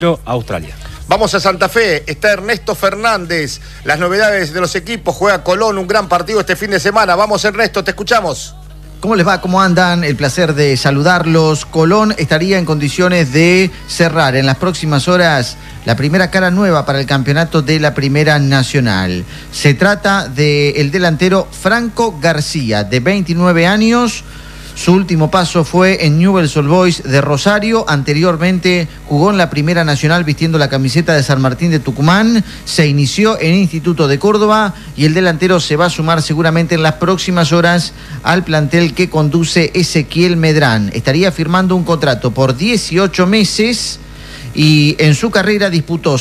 Australia. Vamos a Santa Fe, está Ernesto Fernández. Las novedades de los equipos, juega Colón, un gran partido este fin de semana. Vamos, Ernesto, te escuchamos. ¿Cómo les va? ¿Cómo andan? El placer de saludarlos. Colón estaría en condiciones de cerrar en las próximas horas la primera cara nueva para el campeonato de la Primera Nacional. Se trata del delantero Franco García, de 29 años. Su último paso fue en Newell's Old Boys de Rosario. Anteriormente jugó en la Primera Nacional vistiendo la camiseta de San Martín de Tucumán. Se inició en Instituto de Córdoba y el delantero se va a sumar seguramente en las próximas horas al plantel que conduce Ezequiel Medrán. Estaría firmando un contrato por 18 meses y en su carrera disputó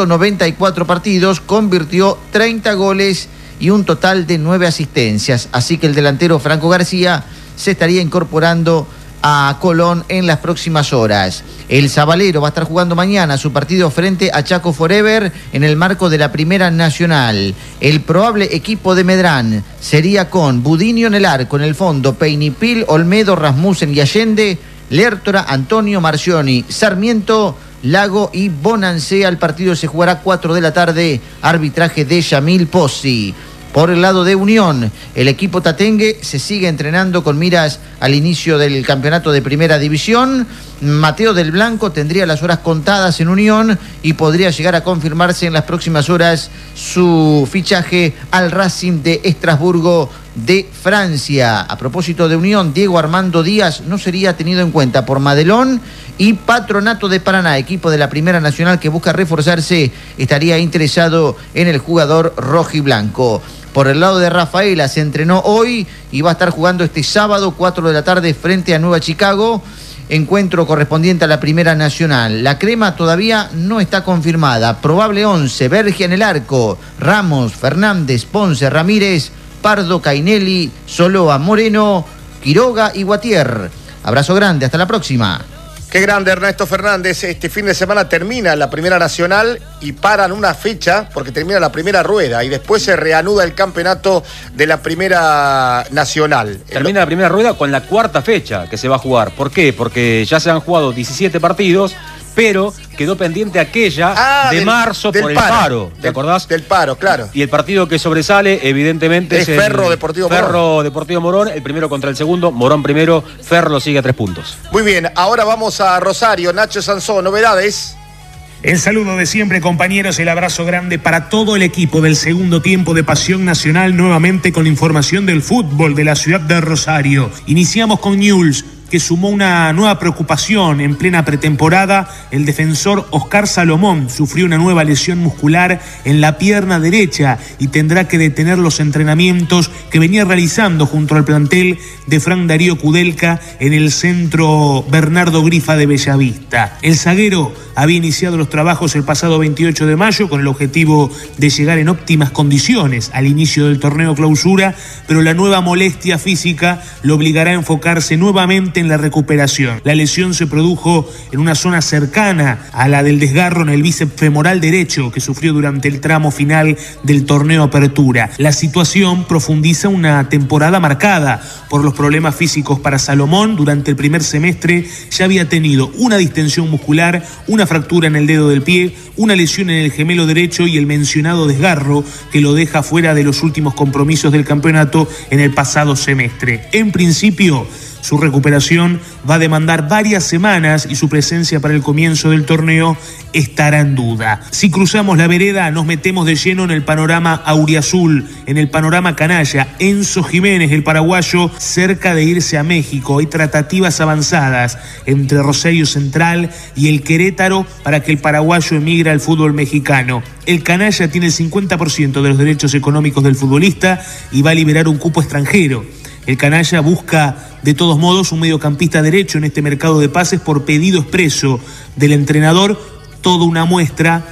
194 partidos, convirtió 30 goles y un total de 9 asistencias. Así que el delantero Franco García se estaría incorporando a Colón en las próximas horas. El Zabalero va a estar jugando mañana su partido frente a Chaco Forever en el marco de la Primera Nacional. El probable equipo de Medrán sería con Budinio en el arco, en el fondo Peinipil, Olmedo, Rasmussen y Allende, Lertora, Antonio, Marcioni, Sarmiento, Lago y Bonancea. El partido se jugará 4 de la tarde, arbitraje de Yamil Pozzi. Por el lado de Unión, el equipo tatengue se sigue entrenando con miras al inicio del campeonato de Primera División. Mateo del Blanco tendría las horas contadas en Unión y podría llegar a confirmarse en las próximas horas su fichaje al Racing de Estrasburgo de Francia. A propósito de Unión, Diego Armando Díaz no sería tenido en cuenta por Madelón y Patronato de Paraná, equipo de la Primera Nacional que busca reforzarse, estaría interesado en el jugador rojiblanco. Por el lado de Rafaela se entrenó hoy y va a estar jugando este sábado 4 de la tarde frente a Nueva Chicago, encuentro correspondiente a la Primera Nacional. La crema todavía no está confirmada. Probable 11, Verge en el arco, Ramos, Fernández, Ponce, Ramírez, Pardo, Cainelli, Soloa, Moreno, Quiroga y Guatier. Abrazo grande, hasta la próxima. Qué grande Ernesto Fernández. Este fin de semana termina la Primera Nacional y paran una fecha porque termina la primera rueda y después se reanuda el campeonato de la Primera Nacional. Termina la primera rueda con la cuarta fecha que se va a jugar. ¿Por qué? Porque ya se han jugado 17 partidos, pero quedó pendiente aquella de marzo por el paro. ¿Te acordás? Del paro, claro. Y el partido que sobresale, evidentemente, es Ferro Deportivo Morón. Ferro Deportivo Morón, el primero contra el segundo. Morón primero, Ferro lo sigue a 3 puntos. Muy bien, ahora vamos a Rosario. Nacho Sansó, novedades. El saludo de siempre, compañeros, el abrazo grande para todo el equipo del segundo tiempo de Pasión Nacional, nuevamente con información del fútbol de la ciudad de Rosario. Iniciamos con Newell's, que sumó una nueva preocupación en plena pretemporada. El defensor Oscar Salomón sufrió una nueva lesión muscular en la pierna derecha y tendrá que detener los entrenamientos que venía realizando junto al plantel de Fran Darío Kudelka en el centro Bernardo Grifa de Bellavista. El zaguero había iniciado los trabajos el pasado 28 de mayo con el objetivo de llegar en óptimas condiciones al inicio del torneo clausura, pero la nueva molestia física lo obligará a enfocarse nuevamente en la recuperación. La lesión se produjo en una zona cercana a la del desgarro en el bíceps femoral derecho que sufrió durante el tramo final del torneo Apertura. La situación profundiza una temporada marcada por los problemas físicos para Salomón. Durante el primer semestre ya había tenido una distensión muscular, una fractura en el dedo del pie, una lesión en el gemelo derecho y el mencionado desgarro que lo deja fuera de los últimos compromisos del campeonato en el pasado semestre. En principio, su recuperación va a demandar varias semanas y su presencia para el comienzo del torneo estará en duda. Si cruzamos la vereda, nos metemos de lleno en el panorama auriazul, en el panorama canalla. Enzo Jiménez, el paraguayo, cerca de irse a México. Hay tratativas avanzadas entre Rosario Central y el Querétaro para que el paraguayo emigre al fútbol mexicano. El canalla tiene el 50% de los derechos económicos del futbolista y va a liberar un cupo extranjero. El canalla busca de todos modos un mediocampista derecho en este mercado de pases por pedido expreso del entrenador. Toda una muestra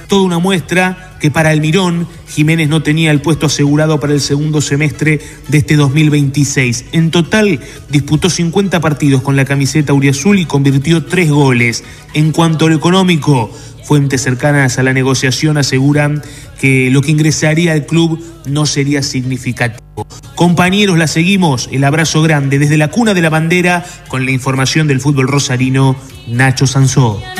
que para Almirón Jiménez no tenía el puesto asegurado para el segundo semestre de este 2026. En total disputó 50 partidos con la camiseta auriazul y convirtió 3 goles. En cuanto a lo económico, fuentes cercanas a la negociación aseguran que lo que ingresaría al club no sería significativo. Compañeros, la seguimos. El abrazo grande desde la cuna de la bandera con la información del fútbol rosarino, Nacho Sansó.